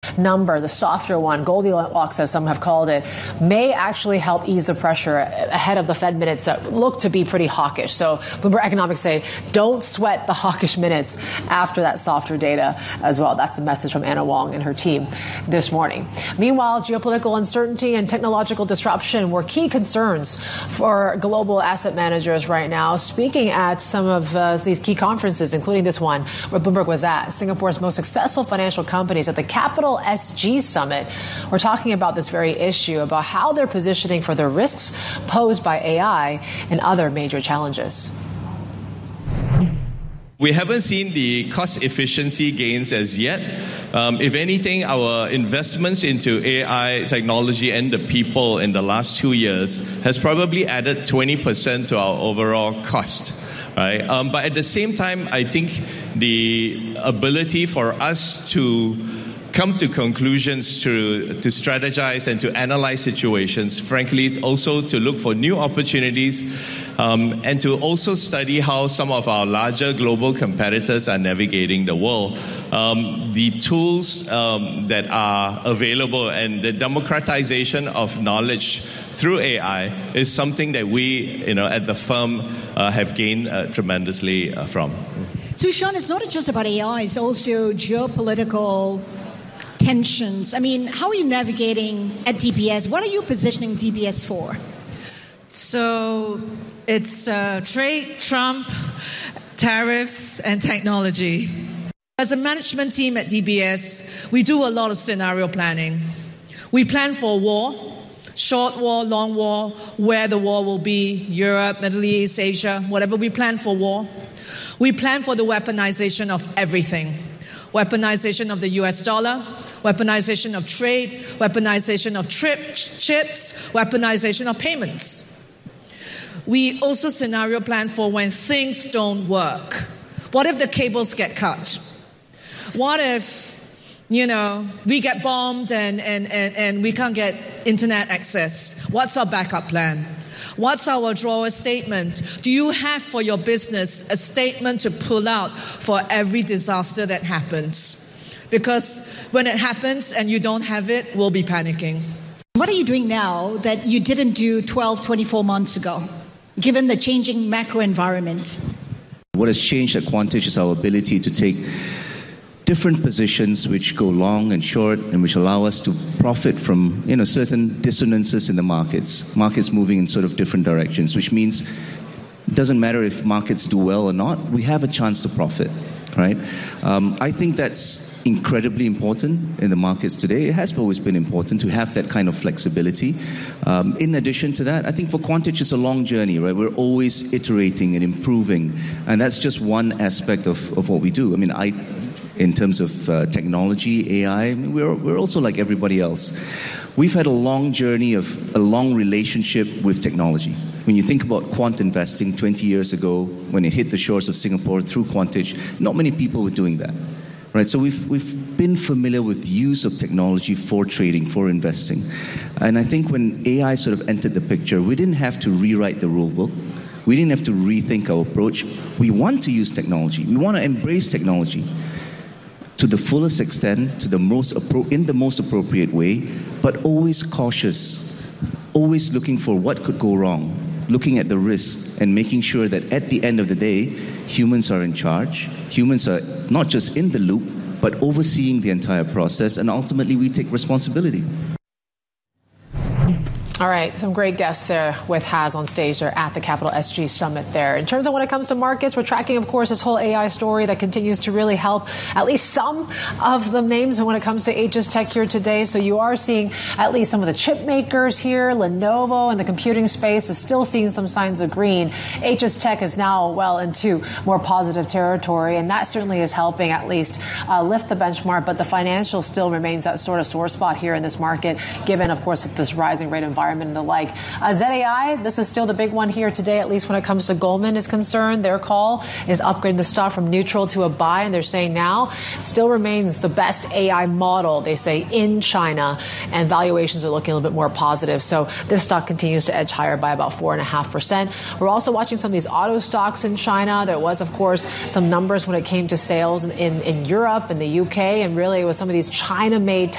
number, the softer one, Goldilocks as some have called it, may actually help ease the pressure ahead of the Fed minutes that look to be pretty hawkish. So Bloomberg Economics say don't sweat the hawkish minutes after that softer data as well. That's the message from Anna Wong and her team this morning. Meanwhile, geopolitical uncertainty and technological disruption were key concerns for global asset managers right now. Speaking at some of these key conferences, including this one where Bloomberg was at, Singapore's most successful financial companies at the Capital SG Summit, we're talking about this very issue, about how they're positioning for the risks posed by AI and other major challenges. We haven't seen the cost efficiency gains as yet. If anything, our investments into AI technology and the people in the last 2 years has probably added 20% to our overall cost. Right? But at the same time, I think the ability for us to come to conclusions, to strategize and to analyze situations, frankly, also to look for new opportunities, and to also study how some of our larger global competitors are navigating the world. The tools that are available and the democratization of knowledge through AI is something that we, at the firm have gained tremendously from. So, Sean, it's not just about AI, it's also geopolitical tensions. I mean, how are you navigating at DBS? What are you positioning DBS for? So it's trade, Trump, tariffs, and technology. As a management team at DBS, we do a lot of scenario planning. We plan for war, short war, long war, where the war will be, Europe, Middle East, Asia, whatever. We plan for war. We plan for the weaponization of everything. Weaponization of the US dollar, weaponization of trade, weaponization of chips, weaponization of payments. We also scenario plan for when things don't work. What if the cables get cut? What if, we get bombed and we can't get internet access? What's our backup plan? What's our withdrawal statement? Do you have for your business a statement to pull out for every disaster that happens? Because when it happens and you don't have it, we'll be panicking. What are you doing now that you didn't do 12, 24 months ago, given the changing macro environment? What has changed at Quantich is our ability to take different positions which go long and short and which allow us to profit from certain dissonances in the markets moving in sort of different directions, which means it doesn't matter if markets do well or not, we have a chance to profit, right? I think that's incredibly important in the markets today. It has always been important to have that kind of flexibility. In addition to that, I think for Quantich it's a long journey, right? We're always iterating and improving, and that's just one aspect of what we do. I mean, in terms of technology, AI, we're also like everybody else. We've had a long journey of a long relationship with technology. When you think about quant investing 20 years ago, when it hit the shores of Singapore through Quantich, not many people were doing that. Right, so we've been familiar with the use of technology for trading, for investing. And I think when AI sort of entered the picture, we didn't have to rewrite the rule book. We didn't have to rethink our approach. We want to use technology. We want to embrace technology to the fullest extent, in the most appropriate way, but always cautious, always looking for what could go wrong, looking at the risks and making sure that at the end of the day, humans are in charge. Humans are not just in the loop, but overseeing the entire process, and ultimately we take responsibility. All right, some great guests there with Haz on stage there at the Capital SG Summit there. In terms of when it comes to markets, we're tracking, of course, this whole AI story that continues to really help at least some of the names when it comes to HSTech here today. So you are seeing at least some of the chip makers here. Lenovo in the computing space is still seeing some signs of green. HSTech is now well into more positive territory, and that certainly is helping at least lift the benchmark. But the financial still remains that sort of sore spot here in this market, given, of course, this rising rate environment and the like. ZAI, this is still the big one here today, at least when it comes to Goldman is concerned. Their call is upgrading the stock from neutral to a buy, and they're saying now still remains the best AI model, they say, in China, and valuations are looking a little bit more positive. So this stock continues to edge higher by about 4.5%. We're also watching some of these auto stocks in China. There was, of course, some numbers when it came to sales in Europe and the UK, and really it was some of these China-made